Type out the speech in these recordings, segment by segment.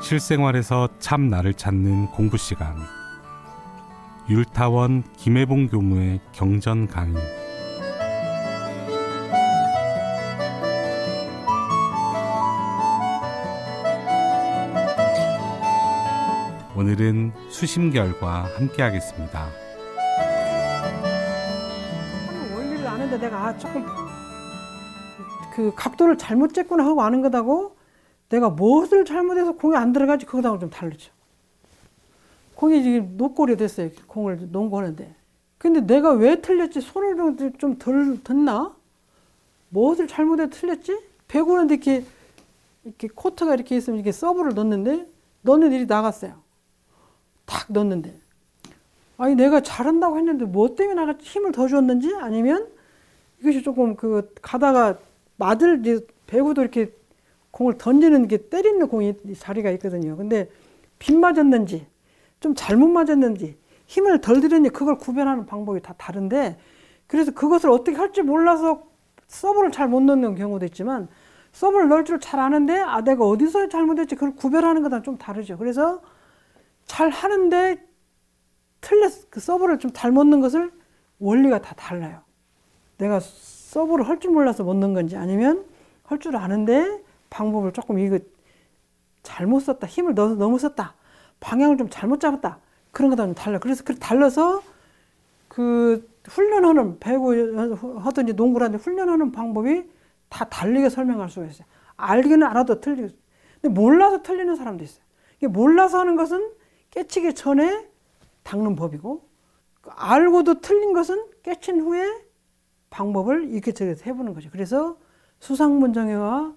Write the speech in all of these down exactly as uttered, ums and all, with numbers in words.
실생활에서 참 나를 찾는 공부 시간. 율타원 김혜봉 교무의 경전 강의. 오늘은 수심결과 함께 하겠습니다. 원리를 아는데 내가 아, 조금 그 각도를 잘못 쟀구나 하고 아는 거다고 내가 무엇을 잘못해서 공이 안 들어가지 그거하고 좀 다르죠. 공이 지금 노골이 됐어요. 공을 농구하는데. 근데 내가 왜 틀렸지? 손을 좀 덜 듣나? 무엇을 잘못해서 틀렸지? 배구하는데 이렇게, 이렇게 코트가 이렇게 있으면 이렇게 서브를 넣는데 넣는 일이 나갔어요. 탁 넣는데. 아니 내가 잘한다고 했는데 뭐 때문에 내가 힘을 더 줬는지 아니면 이것이 조금 그 가다가 맞을 이제 배구도 이렇게 공을 던지는 게 때리는 공이 자리가 있거든요. 근데 빗 맞았는지 좀 잘못 맞았는지 힘을 덜 들였는지 그걸 구별하는 방법이 다 다른데 그래서 그것을 어떻게 할지 몰라서 서브를 잘 못 넣는 경우도 있지만 서브를 넣을 줄 잘 아는데 아 내가 어디서 잘못했지 그걸 구별하는 거랑 좀 다르죠. 그래서 잘 하는데 틀렸 그 서브를 좀 잘못 넣는 것을 원리가 다 달라요. 내가 서브를 할 줄 몰라서 못 넣은 건지 아니면 할 줄 아는데 방법을 조금 이거 잘못 썼다. 힘을 넣어서 너무 썼다. 방향을 좀 잘못 잡았다. 그런 거랑 달라. 그래서 그 달라서 그 훈련하는 배구 하든지 농구를 하든지 훈련하는 방법이 다 다르게 설명할 수가 있어요. 알기는 알아도 틀리고. 근데 몰라서 틀리는 사람도 있어요. 이게 몰라서 하는 것은 깨치기 전에 닦는 법이고 알고도 틀린 것은 깨친 후에 방법을 이렇게 저렇게 해보는 거죠. 그래서 수상문 정예와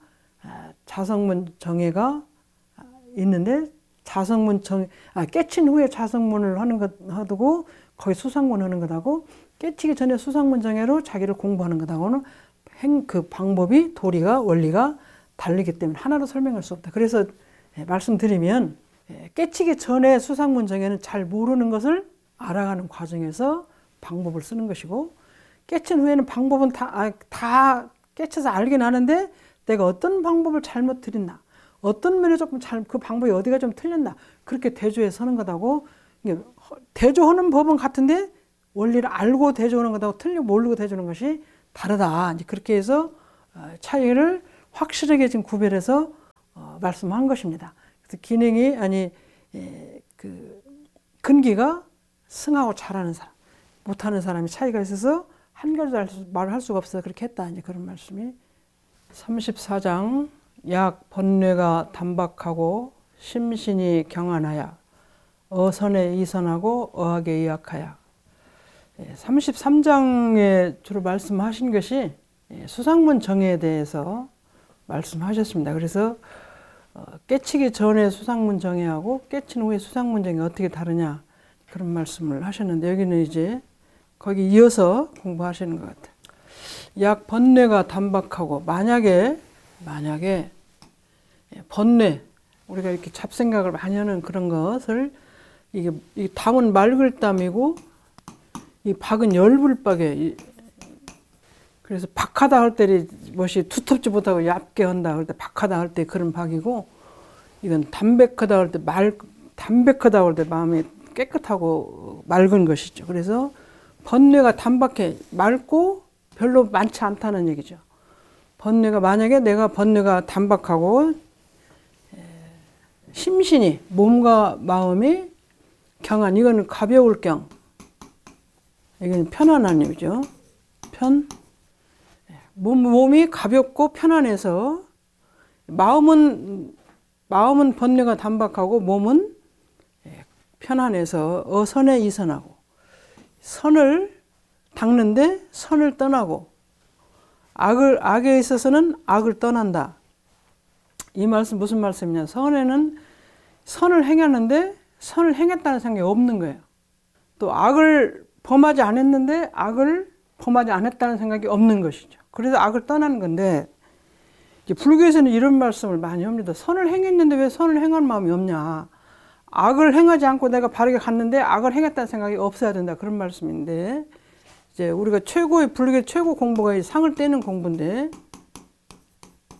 자성문 정예가 있는데 자성문 정 아, 깨친 후에 자성문을 하는 것 하고 거의 수상문 하는 것하고 깨치기 전에 수상문 정예로 자기를 공부하는 것하고는 행 그 방법이 도리가 원리가 다르기 때문에 하나로 설명할 수 없다. 그래서 예, 말씀드리면 예, 깨치기 전에 수상문 정예는 잘 모르는 것을 알아가는 과정에서 방법을 쓰는 것이고 깨친 후에는 방법은 다, 아, 다 깨쳐서 알긴 하는데 내가 어떤 방법을 잘못 들였나 어떤 면에 조금 잘 그 방법이 어디가 좀 틀렸나 그렇게 대조해 서는 것하고 대조하는 법은 같은데 원리를 알고 대조하는 것하고 틀리고 모르고 대조하는 것이 다르다. 이제 그렇게 해서 차이를 확실하게 지금 구별해서 어, 말씀한 것입니다. 그래서 기능이 아니 에, 그 근기가 승하고 잘하는 사람, 못하는 사람이 차이가 있어서 한 가지 말을 할 수가 없어서 그렇게 했다. 이제 그런 말씀이 삼십사 장 약 번뇌가 단박하고 심신이 경안하야 어선에 이선하고 어학에 의학하야. 삼십삼 장에 주로 말씀하신 것이 수상문 정예에 대해서 말씀하셨습니다. 그래서 깨치기 전에 수상문 정예하고 깨친 후에 수상문 정예 어떻게 다르냐 그런 말씀을 하셨는데 여기는 이제 거기 이어서 공부하시는 것 같아요. 약 번뇌가 단박하고 만약에 만약에 번뇌 우리가 이렇게 잡생각을 많이 하는 그런 것을 이게 이 담은 맑을 땀이고 이 박은 열불박에 그래서 박하다 할 때 뭐시 두텁지 못하고 얇게 한다 할 때 박하다 할 때 그런 박이고 이건 담백하다 할 때 말 담백하다 할 때 마음이 깨끗하고 맑은 것이죠. 그래서 번뇌가 단박해 맑고 별로 많지 않다는 얘기죠. 번뇌가 만약에 내가 번뇌가 단박하고 심신이 몸과 마음이 경안 이거는 가벼울 경 이건 편안한 의미죠. 편 몸, 몸이 가볍고 편안해서 마음은 마음은 번뇌가 단박하고 몸은 편안해서 어선에 이선하고 선을 닦는데 선을 떠나고 악을 악에 있어서는 악을 떠난다. 이 말씀 무슨 말씀이냐? 선에는 선을 행하는데 선을 행했다는 생각이 없는 거예요. 또 악을 범하지 않았는데 악을 범하지 않았다는 생각이 없는 것이죠. 그래서 악을 떠나는 건데 이제 불교에서는 이런 말씀을 많이 합니다. 선을 행했는데 왜 선을 행할 마음이 없냐? 악을 행하지 않고 내가 바르게 갔는데 악을 행했다는 생각이 없어야 된다. 그런 말씀인데 이제 우리가 최고의 불교 최고 공부가 상을 떼는 공부인데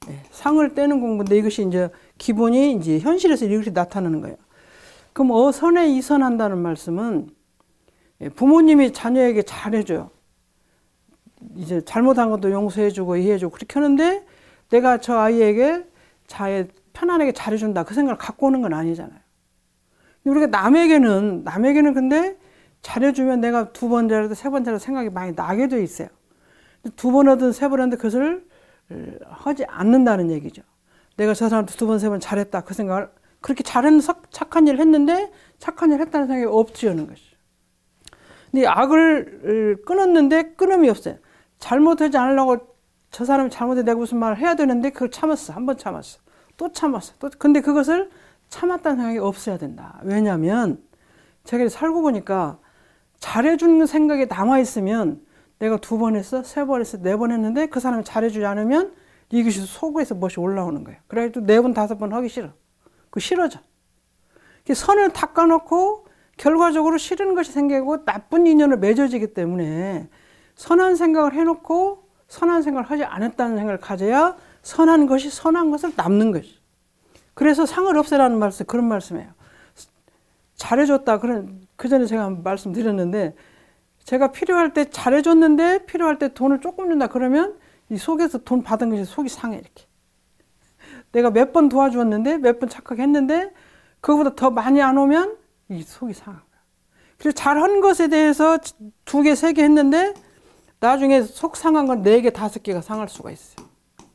예, 상을 떼는 공부인데 이것이 이제 기본이 이제 현실에서 이렇게 나타나는 거예요. 그럼 어선에 이선한다는 말씀은 부모님이 자녀에게 잘해줘요. 이제 잘못한 것도 용서해주고 이해해주고 그렇게 하는데 내가 저 아이에게 잘 편안하게 잘해준다 그 생각을 갖고 오는 건 아니잖아요. 우리가 남에게는 남에게는 근데 잘해주면 내가 두 번 잘해도 세 번 잘해도 생각이 많이 나게 돼 있어요. 두 번 하든 세 번 하든 그것을 하지 않는다는 얘기죠. 내가 저 사람한테 두 번 세 번 잘했다 그 생각을 그렇게 잘했는 착한 일을 했는데 착한 일을 했다는 생각이 없지요는 것이죠. 근데 악을 끊었는데 끊음이 없어요. 잘못하지 않으려고 저 사람이 잘못해 내가 무슨 말을 해야 되는데 그걸 참았어. 한 번 참았어. 또 참았어. 또 근데 그것을 참았다는 생각이 없어야 된다. 왜냐하면 제가 살고 보니까 잘해주는 생각이 남아있으면 내가 두 번 했어, 세 번 했어, 네 번 했는데 그 사람이 잘해주지 않으면 이것이 속에서 멋이 올라오는 거예요. 그래가지고 네 번, 다섯 번 하기 싫어. 그 싫어져. 선을 닦아놓고 결과적으로 싫은 것이 생기고 나쁜 인연을 맺어지기 때문에 선한 생각을 해놓고 선한 생각을 하지 않았다는 생각을 가져야 선한 것이 선한 것을 남는 것이. 그래서 상을 없애라는 말씀, 그런 말씀이에요. 잘해줬다. 그런, 그 전에 제가 말씀드렸는데, 제가 필요할 때 잘해줬는데, 필요할 때 돈을 조금 준다. 그러면 이 속에서 돈 받은 것이 속이 상해, 이렇게. 내가 몇 번 도와주었는데, 몇 번 착하게 했는데, 그거보다 더 많이 안 오면 이 속이 상한 거야. 그리고 잘한 것에 대해서 두 개, 세 개 했는데, 나중에 속 상한 건 네 개, 다섯 개가 상할 수가 있어요.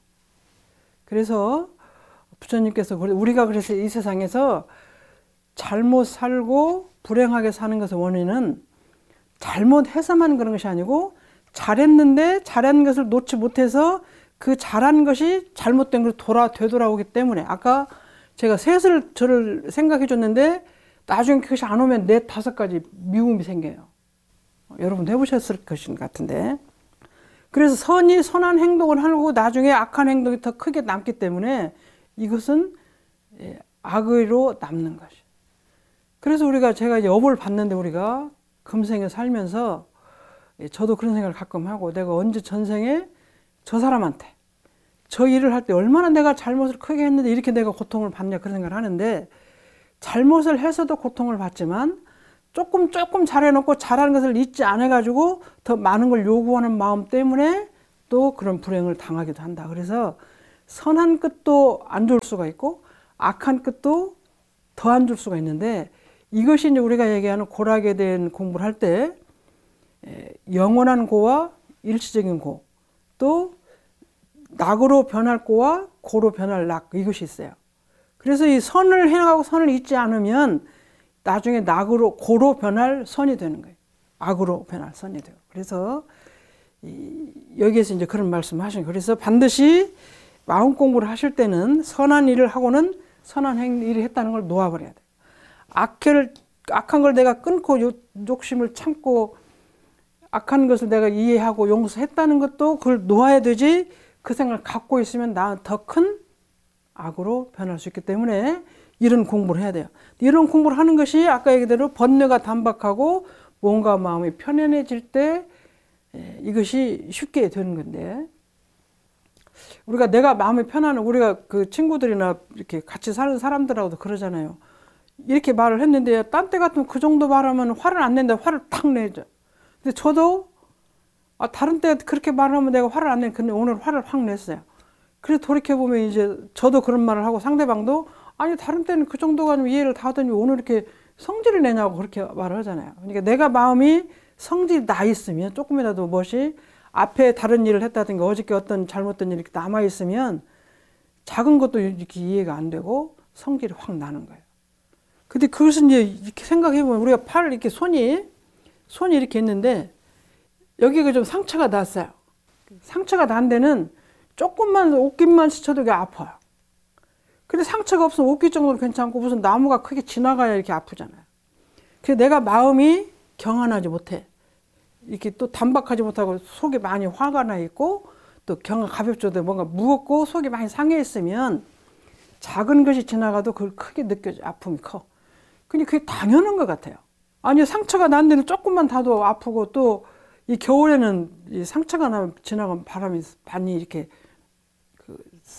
그래서 부처님께서 우리가 그래서 이 세상에서 잘못 살고 불행하게 사는 것의 원인은 잘못해서만 그런 것이 아니고 잘했는데 잘한 것을 놓지 못해서 그 잘한 것이 잘못된 것으로 돌아, 되돌아오기 때문에 아까 제가 셋을 저를 생각해 줬는데 나중에 그것이 안 오면 넷, 다섯 가지 미움이 생겨요. 여러분 해보셨을 것인 같은데. 그래서 선이 선한 행동을 하고 나중에 악한 행동이 더 크게 남기 때문에 이것은 악의로 남는 것이. 그래서 우리가 제가 이제 업을 받는데 우리가 금생에 살면서 저도 그런 생각을 가끔 하고 내가 언제 전생에 저 사람한테 저 일을 할 때 얼마나 내가 잘못을 크게 했는데 이렇게 내가 고통을 받냐 그런 생각을 하는데 잘못을 해서도 고통을 받지만 조금 조금 잘해놓고 잘하는 것을 잊지 않아가지고 더 많은 걸 요구하는 마음 때문에 또 그런 불행을 당하기도 한다. 그래서 선한 끝도 안 좋을 수가 있고 악한 끝도 더 안 좋을 수가 있는데 이것이 이제 우리가 얘기하는 고락에 대한 공부를 할 때 영원한 고와 일시적인 고, 또 낙으로 변할 고와 고로 변할 낙 이것이 있어요. 그래서 이 선을 해나가고 선을 잊지 않으면 나중에 낙으로 고로 변할 선이 되는 거예요. 악으로 변할 선이 돼요. 그래서 이, 여기에서 이제 그런 말씀하신 거예요. 그래서 반드시 마음 공부를 하실 때는 선한 일을 하고는 선한 행, 일을 했다는 걸 놓아버려야 돼요. 악해를, 악한 걸 내가 끊고 요, 욕심을 참고 악한 것을 내가 이해하고 용서했다는 것도 그걸 놓아야 되지 그 생각을 갖고 있으면 나 더 큰 악으로 변할 수 있기 때문에 이런 공부를 해야 돼요. 이런 공부를 하는 것이 아까 얘기대로 번뇌가 단박하고 뭔가 마음이 편안해질 때 이것이 쉽게 되는 건데 우리가 내가 마음이 편안해 우리가 그 친구들이나 이렇게 같이 사는 사람들하고도 그러잖아요. 이렇게 말을 했는데 딴 때 같으면 그 정도 말하면 화를 안 낸다 화를 탁 내죠. 근데 저도 아, 다른 때 그렇게 말하면 내가 화를 안 내. 근데 오늘 화를 확 냈어요. 그래서 돌이켜보면 이제 저도 그런 말을 하고 상대방도 아니 다른 때는 그 정도가 좀 이해를 다 하더니 오늘 이렇게 성질을 내냐고 그렇게 말을 하잖아요. 그러니까 내가 마음이 성질이 나 있으면 조금이라도 무엇이 앞에 다른 일을 했다든가 어저께 어떤 잘못된 일이 남아 있으면 작은 것도 이렇게 이해가 안 되고 성질이 확 나는 거예요. 근데 그것은 이제 이렇게 생각해보면 우리가 팔을 이렇게 손이 손이 이렇게 있는데 여기가 좀 상처가 났어요. 상처가 난 데는 조금만 옷깃만 스쳐도 이게 아파요. 근데 상처가 없으면 옷깃 정도는 괜찮고 무슨 나무가 크게 지나가야 이렇게 아프잖아요. 그래서 내가 마음이 경안하지 못해. 이렇게 또 단박하지 못하고 속이 많이 화가 나 있고 또 경안 가볍져도 뭔가 무겁고 속이 많이 상해 있으면 작은 것이 지나가도 그걸 크게 느껴져. 아픔이 커. 근데 그게 당연한 것 같아요. 아니 상처가 난 데는 조금만 닿아도 아프고 또 이 겨울에는 이 상처가 나면 지나가면 바람이 많이 이렇게 그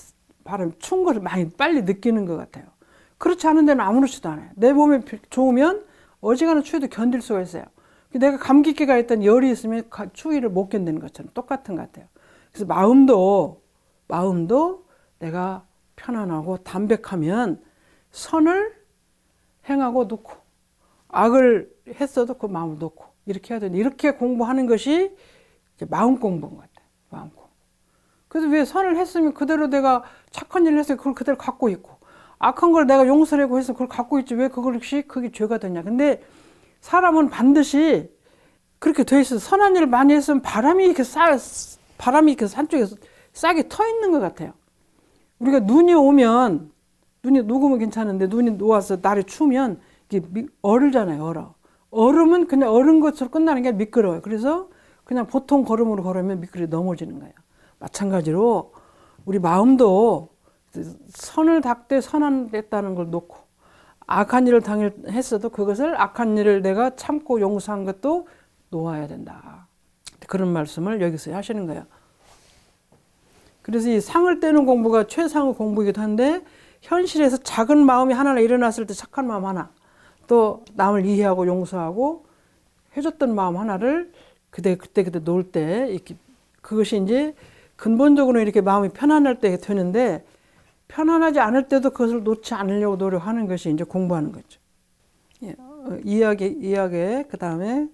바람이 추운 것을 많이 빨리 느끼는 것 같아요. 그렇지 않은 데는 아무렇지도 않아요. 내 몸이 좋으면 어지간한 추위도 견딜 수가 있어요. 내가 감기기가 있던 열이 있으면 추위를 못 견디는 것처럼 똑같은 것 같아요. 그래서 마음도 마음도 내가 편안하고 담백하면 선을 행하고 놓고 악을 했어도 그 마음을 놓고 이렇게 해야 되는데 이렇게 공부하는 것이 이제 마음 공부인 것 같아요. 마음 공부. 그래서 왜 선을 했으면 그대로 내가 착한 일을 했으면 그걸 그대로 갖고 있고 악한 걸 내가 용서하려고 해서 그걸 갖고 있지 왜 그것이 그게 죄가 되냐. 근데 사람은 반드시 그렇게 돼 있어서 선한 일을 많이 했으면 바람이 이렇게 싸 바람이 이렇게 산쪽에서 싸게 터 있는 것 같아요. 우리가 눈이 오면 눈이 녹으면 괜찮은데 눈이 녹아서 날이 추우면 이게 얼잖아요. 얼어. 얼으면 그냥 얼은 것처럼 끝나는 게 미끄러워요. 그래서 그냥 보통 걸음으로 걸으면 미끄러져 넘어지는 거예요. 마찬가지로 우리 마음도 선을 닦되 선한 됐다는 걸 놓고 악한 일을 당했어도 그것을 악한 일을 내가 참고 용서한 것도 놓아야 된다. 그런 말씀을 여기서 하시는 거예요. 그래서 이 상을 떼는 공부가 최상의 공부이기도 한데 현실에서 작은 마음이 하나 일어났을 때 착한 마음 하나 또 남을 이해하고 용서하고 해줬던 마음 하나를 그때 그때 그때 놓을 때 이렇게 그것이 이제 근본적으로 이렇게 마음이 편안할 때 되는데 편안하지 않을 때도 그것을 놓지 않으려고 노력하는 것이 이제 공부하는 거죠. 예, 이야기 이야기에 그 다음에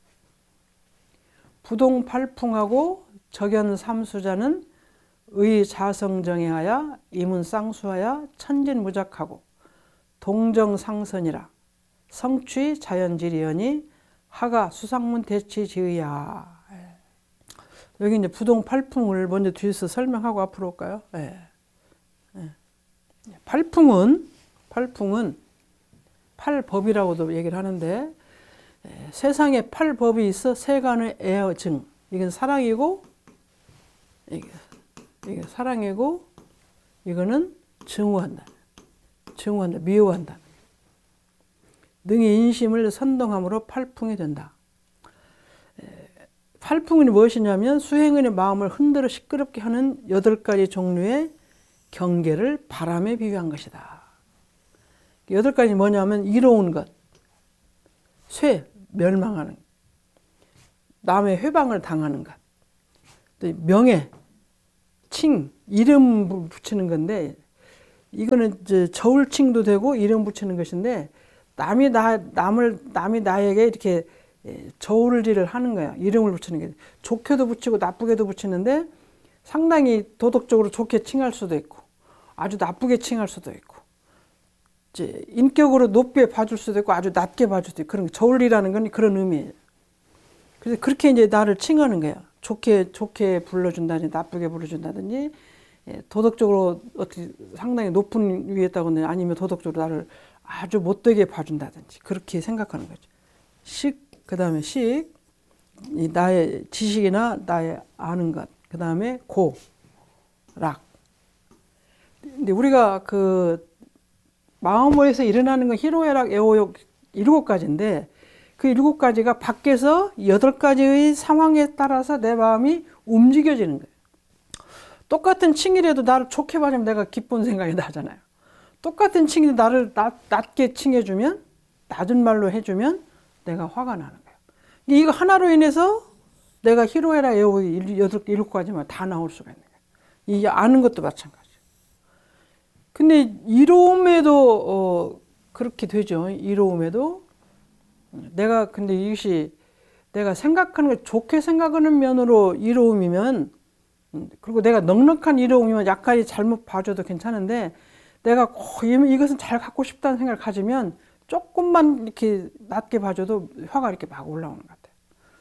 부동팔풍하고 적연삼수자는 의자성정해하여 이문쌍수하여 천진무작하고 동정상선이라 성취 자연지리언이 하가 수상문 대치지의야. 여기 이제 부동팔풍을 먼저 뒤에서 설명하고 앞으로 올까요? 예. 예. 팔풍은 팔풍은 팔법이라고도 얘기를 하는데 예, 세상에 팔법이 있어 세간의 애어증. 이건 사랑이고 이게, 이게 사랑이고 이거는 증오한다. 증오한다. 미워한다. 능히 인심을 선동함으로 팔풍이 된다. 팔풍이 무엇이냐면 수행인의 마음을 흔들어 시끄럽게 하는 여덟 가지 종류의 경계를 바람에 비유한 것이다. 여덟 가지 뭐냐면 이로운 것, 쇠, 멸망하는 것, 남의 회방을 당하는 것, 또 명예, 칭, 이름 붙이는 건데 이거는 이제 저울칭도 되고 이름 붙이는 것인데 남이 나 남을 남이 나에게 이렇게 저울질을 하는 거야. 이름을 붙이는 게 좋게도 붙이고 나쁘게도 붙이는데 상당히 도덕적으로 좋게 칭할 수도 있고 아주 나쁘게 칭할 수도 있고 이제 인격으로 높게 봐줄 수도 있고 아주 낮게 봐줄 수도 있고 그런 저울이라는 건 그런 의미예요. 그래서 그렇게 이제 나를 칭하는 거야. 좋게 좋게 불러준다든지 나쁘게 불러준다든지 도덕적으로 어떻게 상당히 높은 위에 있다거나 아니면 도덕적으로 나를 아주 못되게 봐준다든지 그렇게 생각하는 거죠. 식, 그 다음에 식, 이 나의 지식이나 나의 아는 것, 그 다음에 고, 락. 근데 우리가 그 마음에서 일어나는 건 희로애락, 애호욕 일곱 가지인데 그 일곱 가지가 밖에서 여덟 가지의 상황에 따라서 내 마음이 움직여지는 거예요. 똑같은 칭이라도 나를 좋게 봐주면 내가 기쁜 생각이 나잖아요. 똑같은 칭이 나를 낮, 낮게 칭해주면 낮은 말로 해주면 내가 화가 나는 거예요. 이거 하나로 인해서 내가 희로애락 애호욕 여덟 일곱 가지만 다 나올 수가 있는 거예요. 이 아는 것도 마찬가지예요. 근데 이로움에도 어, 그렇게 되죠. 이로움에도 내가 근데 이것이 내가 생각하는 걸 좋게 생각하는 면으로 이로움이면 그리고 내가 넉넉한 이로움이면 약간이 잘못 봐줘도 괜찮은데 내가 꼭 이것은 잘 갖고 싶다는 생각을 가지면 조금만 이렇게 낮게 봐줘도 화가 이렇게 막 올라오는 것 같아요.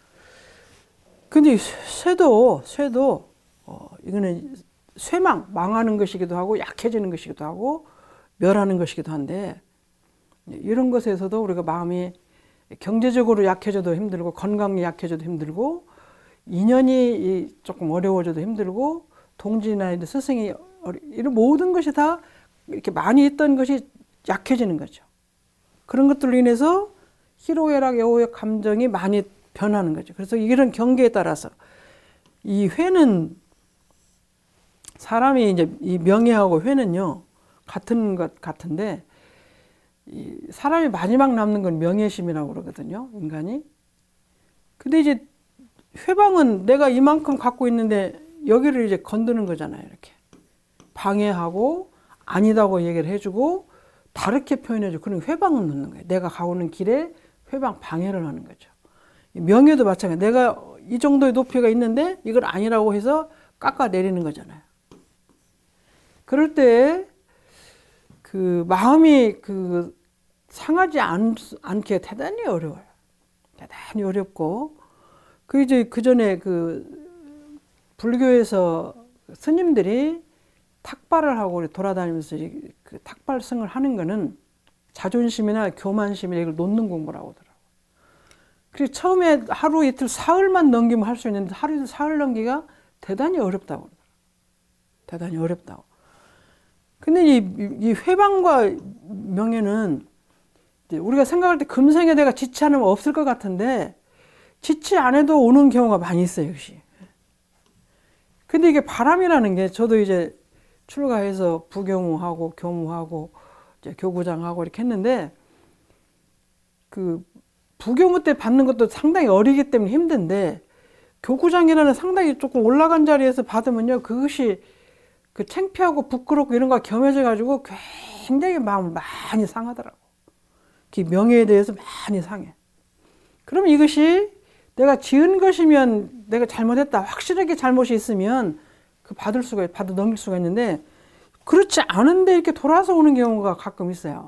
근데 쇠도 쇠도 어, 이거는 쇠망 망하는 것이기도 하고 약해지는 것이기도 하고 멸하는 것이기도 한데 이런 것에서도 우리가 마음이 경제적으로 약해져도 힘들고 건강이 약해져도 힘들고 인연이 조금 어려워져도 힘들고 동지나 스승이 이런 모든 것이 다 이렇게 많이 있던 것이 약해지는 거죠. 그런 것들로 인해서 희로애락 애호욕 감정이 많이 변하는 거죠. 그래서 이런 경계에 따라서 이 회는 사람이 이제 이 명예하고 회는요 같은 것 같은데, 이 사람이 마지막 남는 건 명예심이라고 그러거든요, 인간이. 근데 이제 회방은 내가 이만큼 갖고 있는데 여기를 이제 건드는 거잖아요. 이렇게 방해하고 아니다고 얘기를 해주고 다르게 표현해주고, 그런 회방을 넣는 거예요. 내가 가오는 길에 회방 방해를 하는 거죠. 명예도 마찬가지. 내가 이 정도의 높이가 있는데 이걸 아니라고 해서 깎아내리는 거잖아요. 그럴 때 그 마음이 그 상하지 않, 않게 대단히 어려워요. 대단히 어렵고, 그 이제 그 전에 그 불교에서 스님들이 탁발을 하고 돌아다니면서 그 탁발승을 하는 거는 자존심이나 교만심이나 이걸 놓는 공부라고 하더라고요. 그래서 처음에 하루 이틀 사흘만 넘기면 할 수 있는데 하루 이틀 사흘 넘기가 대단히 어렵다고 그러더라고요. 대단히 어렵다고. 근데 이, 이 회방과 명예는 우리가 생각할 때 금생에 내가 지치 않으면 없을 것 같은데 지치 안 해도 오는 경우가 많이 있어요, 역시. 근데 이게 바람이라는 게, 저도 이제 출가해서 부교무하고 교무하고 이제 교구장하고 이렇게 했는데, 그 부교무 때 받는 것도 상당히 어리기 때문에 힘든데 교구장이라는 상당히 조금 올라간 자리에서 받으면요, 그것이 그 창피하고 부끄럽고 이런 거 겸해져 가지고 굉장히 마음을 많이 상하더라고. 그 명예에 대해서 많이 상해. 그러면 이것이 내가 지은 것이면 내가 잘못했다, 확실하게 잘못이 있으면 그 받을 수가, 받아 넘길 수가 있는데, 그렇지 않은데 이렇게 돌아서 오는 경우가 가끔 있어요.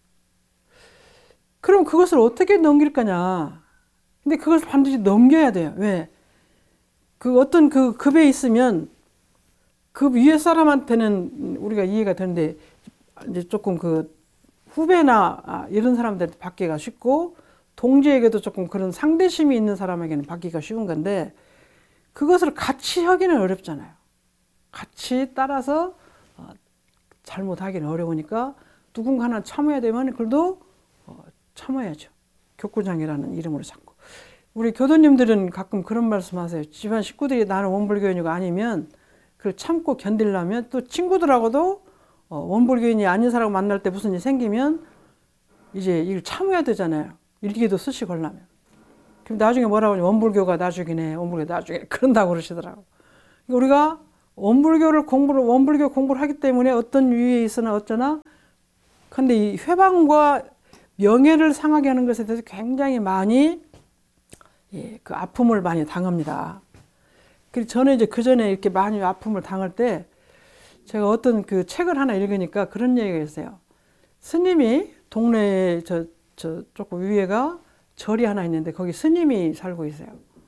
그럼 그것을 어떻게 넘길 거냐. 근데 그것을 반드시 넘겨야 돼요. 왜? 그 어떤 그 급에 있으면 그 위에 사람한테는 우리가 이해가 되는데, 이제 조금 그 후배나 이런 사람들한테 받기가 쉽고, 동지에게도 조금 그런 상대심이 있는 사람에게는 받기가 쉬운 건데, 그것을 같이 하기는 어렵잖아요. 같이 따라서 잘못하기는 어려우니까 누군가 하나 참아야 되면 그래도 참아야죠. 교구장이라는 이름으로 잡고. 우리 교도님들은 가끔 그런 말씀 하세요. 집안 식구들이 나는 원불교인이고 아니면 그걸 참고 견디려면, 또 친구들하고도 원불교인이 아닌 사람 만날 때 무슨 일이 생기면 이제 이걸 참아야 되잖아요. 일기도 쓰시 걸려면. 그럼 나중에 뭐라고 하냐. 원불교가 나중이네. 원불교 나중에. 그런다고 그러시더라고. 우리가 원불교를 공부를, 원불교 공부를 하기 때문에 어떤 위에 있으나 어쩌나, 근데 이 회방과 명예를 상하게 하는 것에 대해서 굉장히 많이, 예, 그 아픔을 많이 당합니다. 그래서 저는 이제 그 전에 이렇게 많이 아픔을 당할 때 제가 어떤 그 책을 하나 읽으니까 그런 얘기가 있어요. 스님이 동네에 저, 저 조금 위에가 절이 하나 있는데 거기 스님이 살고 있어요.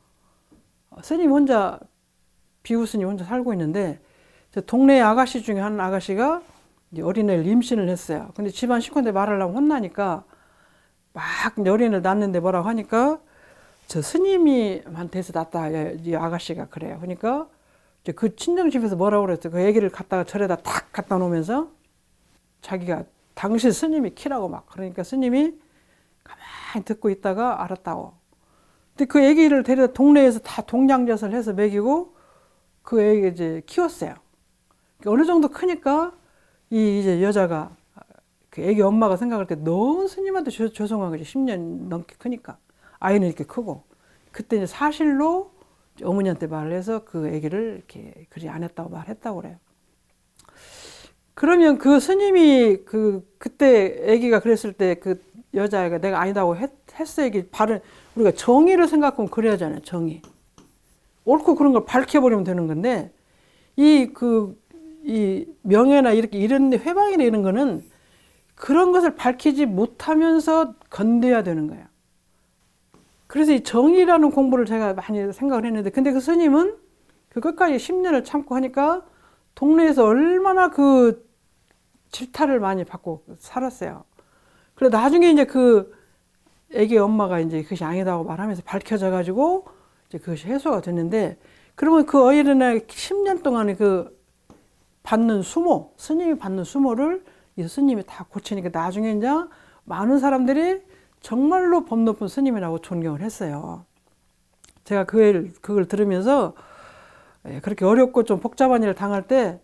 스님 혼자, 비구 스님 혼자 살고 있는데, 저 동네 아가씨 중에 한 아가씨가 이제 어린애를 임신을 했어요. 근데 집안 식구한테 말하려면 혼나니까 막 어린애를 낳는데 뭐라고 하니까 저 스님이한테서 낳았다, 이 아가씨가 그래요. 그러니까 이제 그 친정집에서 뭐라고 그랬어요. 그 애기를 갖다가 절에다 탁 갖다 놓으면서 자기가 당신 스님이 키라고 막, 그러니까 스님이 가만히 듣고 있다가 알았다고. 근데 그 애기를 데려다 동네에서 다 동장젖을 해서 먹이고 그 애기 이제 키웠어요. 어느 정도 크니까 이 이제 여자가, 그 애기 엄마가 생각할 때 너무 스님한테 조, 죄송한 거지. 십 년 넘게 크니까. 아이는 이렇게 크고. 그때 이제 사실로 어머니한테 말을 해서 그 애기를 이렇게 그리 안 했다고 말했다고 그래요. 그러면 그 스님이 그, 그때 애기가 그랬을 때 그 여자애가 내가 아니다고 했, 했어. 얘기 발을, 우리가 정의를 생각하면 그래야 하잖아요. 정의. 옳고 그런 걸 밝혀버리면 되는 건데, 이 그, 이 명예나 이렇게 이런 회방이나 이런 거는 그런 것을 밝히지 못하면서 건드려야 되는 거예요. 그래서 이 정의라는 공부를 제가 많이 생각을 했는데, 근데 그 스님은 그것까지 십 년을 참고 하니까 동네에서 얼마나 그 질타를 많이 받고 살았어요. 그래 나중에 이제 그 애기 엄마가 이제 그것이 아니다고 말하면서 밝혀져 가지고 이제 그것이 해소가 됐는데, 그러면 그 어린애 십 년 동안에 그 받는 수모, 스님이 받는 수모를 이 스님이 다 고치니까 나중에 이제 많은 사람들이 정말로 법 높은 스님이라고 존경을 했어요. 제가 그 일, 그걸 들으면서 그렇게 어렵고 좀 복잡한 일을 당할 때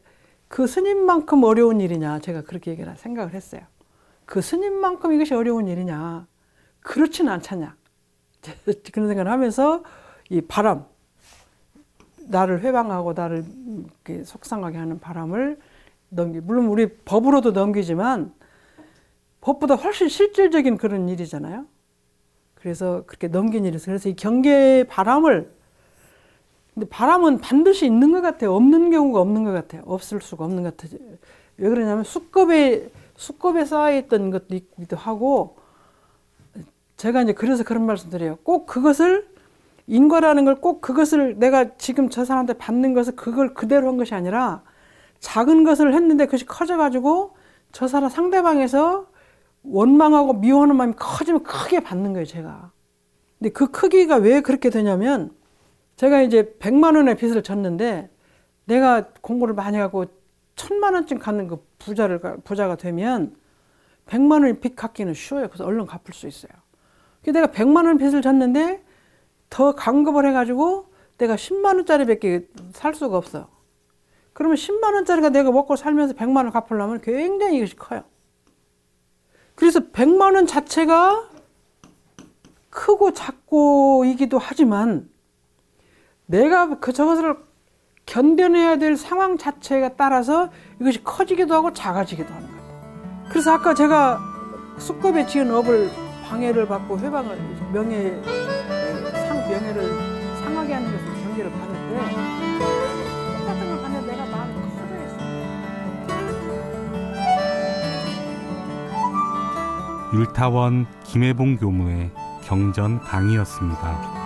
그 스님만큼 어려운 일이냐, 제가 그렇게 얘기를 생각을 했어요. 그 스님만큼 이것이 어려운 일이냐, 그렇진 않잖냐, 그런 생각을 하면서 이 바람, 나를 회방하고 나를 속상하게 하는 바람을 넘기, 물론 우리 법으로도 넘기지만 법보다 훨씬 실질적인 그런 일이잖아요. 그래서 그렇게 넘긴 일이 있어요. 그래서 이 경계의 바람을, 근데 바람은 반드시 있는 것 같아요. 없는 경우가 없는 것 같아요. 없을 수가 없는 것 같아요. 왜 그러냐면 수컵에 수컵에 쌓여있던 것도 있기도 하고, 제가 이제 그래서 그런 말씀 드려요. 꼭 그것을, 인과라는 걸 꼭 그것을 내가 지금 저 사람한테 받는 것을 그걸 그대로 한 것이 아니라 작은 것을 했는데 그것이 커져가지고 저 사람 상대방에서 원망하고 미워하는 마음이 커지면 크게 받는 거예요, 제가. 근데 그 크기가 왜 그렇게 되냐면, 제가 이제 백만 원의 빚을 졌는데 내가 공부를 많이 하고 천만 원쯤 갖는 그 부자를, 부자가 되면 백만 원의 빚 갚기는 쉬워요. 그래서 얼른 갚을 수 있어요. 내가 백만 원 빚을 졌는데 더 강급을 해가지고 내가 십만 원짜리 밖에 살 수가 없어. 그러면 십만 원짜리가 내가 먹고 살면서 백만 원 갚으려면 굉장히 이것이 커요. 그래서 백만 원 자체가 크고 작고이기도 하지만 내가 그 저것을 견뎌내야 될 상황 자체가 따라서 이것이 커지기도 하고 작아지기도 하는 거예요. 그래서 아까 제가 수급에 지은 업을 방해를 받고 회방을, 명예, 상, 명예를 상하게 하는 것을 경계를 받는데 똑같은 걸 받는데 내가 마음이 커져 있어요. 율타원 김혜봉 교무의 경전 강의였습니다.